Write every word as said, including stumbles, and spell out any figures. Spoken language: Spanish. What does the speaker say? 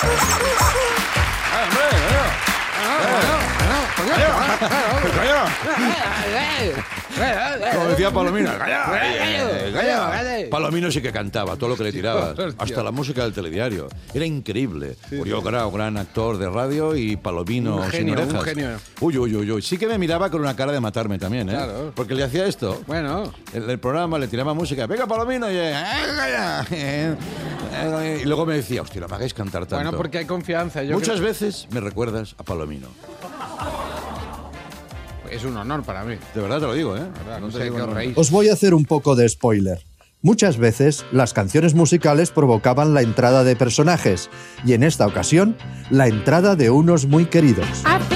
Como decía Palomino, ¡calla! ¡Calla! Palomino sí que cantaba todo lo que le tirabas, hasta la música del telediario. Era increíble. Sí, Oriol Grau, gran actor de radio, y Palomino un genio, sin orejas. Un genio. Uy, uy, uy, uy. Sí que me miraba con una cara de matarme también, ¿eh? Claro. Porque le hacía esto. Bueno. En el programa le tiraba música. ¡Venga, Palomino! Y, y luego me decía, hostia, no me hagáis cantar tanto. Bueno, porque hay confianza. Yo Muchas creo... veces me recuerdas a Palomino. Es un honor para mí. De verdad te lo digo, ¿eh? Verdad, no, no sé qué os reís. Os voy a hacer un poco de spoiler. Muchas veces las canciones musicales provocaban la entrada de personajes y en esta ocasión la entrada de unos muy queridos.